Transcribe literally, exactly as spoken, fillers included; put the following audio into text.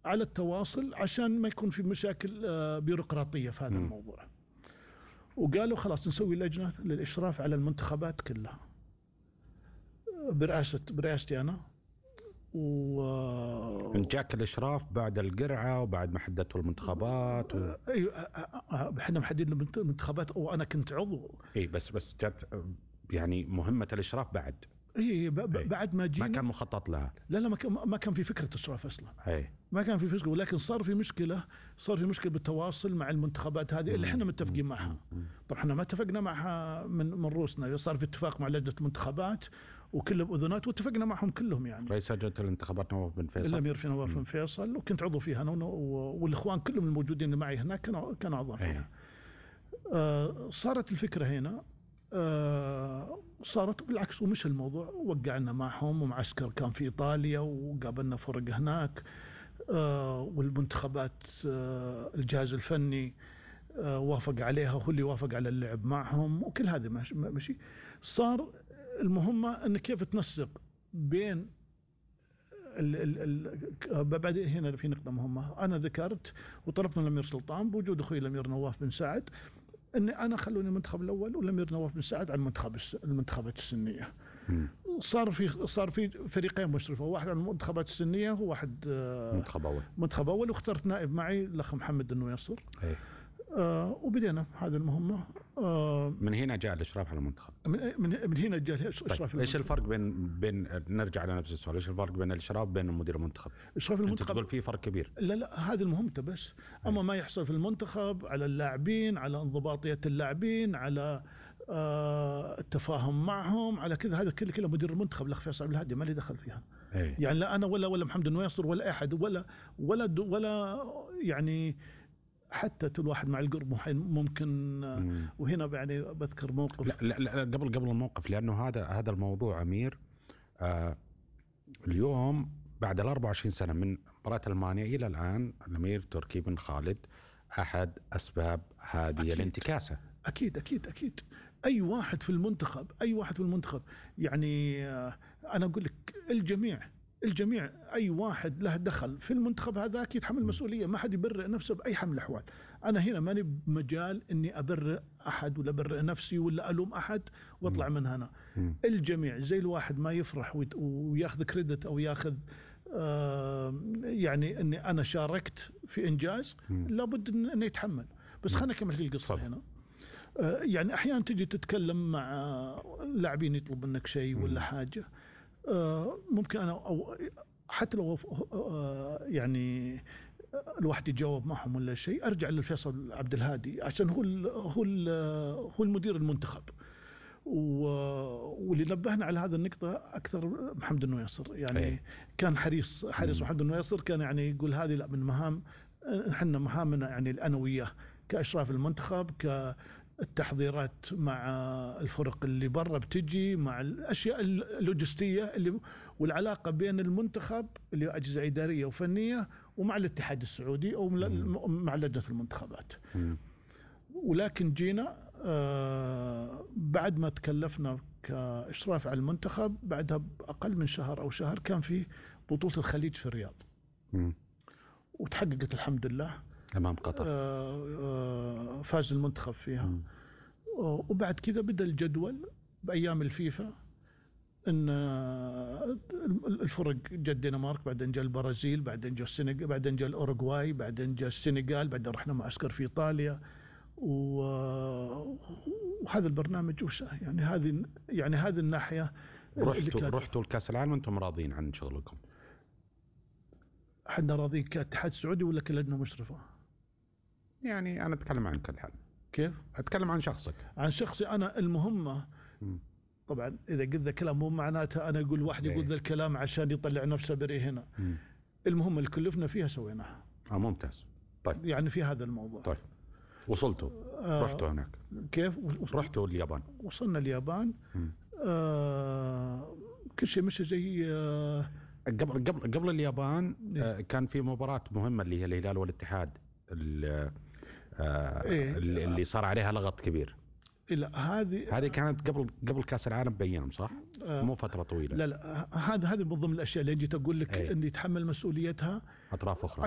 على التواصل عشان ما يكون في مشاكل بيروقراطية في هذا م. الموضوع. وقالوا خلاص نسوي لجنة للإشراف على المنتخبات كلها برئاسة برئاستي أنا. و جاك الإشراف بعد القرعة وبعد ما حددتوا المنتخبات و... أيوة احنا محددين المنتخبات وأنا كنت عضو. إيه بس بس جات يعني مهمة الإشراف بعد. إيه بعد ما جينا ما كان مخطط لها. لا لا ما كان ما كان في فكرة إشراف أصلا. أي ما كان في فكرة، ولكن صار في مشكلة صار في مشكلة بالتواصل مع المنتخبات هذه اللي احنا متفقين معها. طبعا احنا ما اتفقنا معها من من روسنا، صار في اتفاق مع لجنة المنتخبات وكلهم أذنات واتفقنا معهم كلهم يعني. رئيس لجنة الانتخابات نواف بن فيصل. الأمير في نواف بن فيصل وكنت عضو فيها أنا والإخوان كلهم الموجودين معي هناك كانوا كانوا أعضاء فيها. آه صارت الفكرة هنا آه صارت بالعكس ومش الموضوع، وقعنا معهم ومعسكر كان في إيطاليا وقابلنا فرق هناك آه والمنتخبات آه الجهاز الفني آه وافق عليها، هو اللي وافق على اللعب معهم وكل هذا ماشي. صار المهمة أن كيف تنسق بين ال ال ال بعد هنا في نقطة مهمة أنا ذكرت وطلبنا الأمير سلطان بوجود أخوي الأمير نواف بن سعد أن أنا خلوني المنتخب الأول والأمير نواف بن سعد على المنتخب المنتخبات السنية. م. صار في صار في فريقين مشرفة، واحد على المنتخبات السنية وواحد منتخب أول منتخب أول واخترت نائب معي الأخ محمد النويصر. آه وبدينا هذه المهمة. آه من هنا جاء الإشراف على المنتخب. من من, من هنا جاء الإشراف. طيب. إيش الفرق بين بين نرجع على نفس السؤال، إيش الفرق بين الإشراف بين مدير المنتخب؟ إشراف المنتخب أنت تقول في فرق كبير. لا لا هذه المهمة بس. أما ما يحصل في المنتخب على اللاعبين، على انضباطية اللاعبين، على آه التفاهم معهم، على كذا هذا كله كله مدير المنتخب الأخ فيصل عبد الهادي ما لي دخل فيها. أي. يعني لا أنا ولا ولا محمد النويصر ولا أحد ولا ولا ولا يعني حتى الواحد مع القرب ممكن. مم. وهنا يعني بذكر موقف. لا, لا, لا قبل قبل الموقف، لأنه هذا هذا الموضوع أمير آه اليوم بعد الأربع وعشرين سنة من مباراة ألمانيا إلى الآن الأمير تركي بن خالد أحد أسباب هذه أكيد. الانتكاسة. أكيد أكيد أكيد أي واحد في المنتخب أي واحد في المنتخب يعني آه أنا أقول لك الجميع الجميع أي واحد له دخل في المنتخب هذا أكيد يتحمل مسؤولية، ما حد يبرئ نفسه بأي حال من الأحوال. أنا هنا ماني بمجال إني أبرئ أحد ولا أبرئ نفسي ولا ألوم أحد وأطلع من هنا. الجميع زي الواحد ما يفرح ويأخذ كريدت أو يأخذ آه يعني إني أنا شاركت في إنجاز لابد إنه يتحمل. بس خلنا نكمل القصة هنا. آه يعني أحيانا تجي تتكلم مع لاعبين يطلب منك شيء ولا حاجة ممكن أنا أو حتى لو يعني الواحد يجاوب معهم ولا شيء أرجع للفيصل عبد الهادي عشان هو ال هو ال هو المدير المنتخب. واللي نبهنا على هذا النقطة أكثر محمد النويصر يعني أي. كان حريص حريص محمد النويصر كان يعني يقول هذه لا من مهام إحنا مهامنا يعني الأنا وياه كإشراف المنتخب ك التحضيرات مع الفرق اللي برا بتجي مع الأشياء اللوجستية اللي والعلاقة بين المنتخب اللي أجهزة إدارية وفنية ومع الاتحاد السعودي أو مع لجنة المنتخبات. ولكن جينا آه بعد ما تكلفنا كإشراف على المنتخب بعدها بأقل من شهر أو شهر كان في بطولة الخليج في الرياض وتحققت الحمد لله أمام قطر. آه فاز المنتخب فيها. م. وبعد كذا بدأ الجدول بأيام الفيفا إن الفرق جاء الدنمارك بعدين جاء البرازيل بعدين جاء السنغال بعدين جاء الأوروغواي بعدين جاء السنغال بعدين رحنا معسكر في إيطاليا وهذا البرنامج وش يعني هذه يعني هذه الناحية. رحتوا رحتوا الكأس العالم أنتم راضين عن شغلكم؟ احنا راضين كاتحاد سعودي ولا كلجنة مشرفة؟ يعني أنا أتكلم عنك الحال. كيف؟ أتكلم عن شخصك. عن شخصي أنا المهمة. م. طبعا إذا قلت ذا كلام مو معناته أنا أقول واحد يقول ذا الكلام عشان يطلع نفسه بري هنا. م. المهمة اللي كلفنا فيها سويناها. آه ممتاز. طيب. يعني في هذا الموضوع. طيب. وصلتوا. آه رحتوا هناك. كيف؟ رحتوا اليابان. وصلنا اليابان. آه كل شيء مش زي. آه قبل قبل قبل اليابان آه كان في مباراة مهمة اللي هي الهلال والاتحاد اللي, آه إيه اللي صار عليها لغط كبير. لا هذه هذه كانت قبل قبل كأس العالم بأيام صح؟ آه مو فترة طويلة. لا لا هذا هذه من ضمن الأشياء اللي جيت أقول لك إيه؟ إني يتحمل مسؤوليتها أطراف أخرى.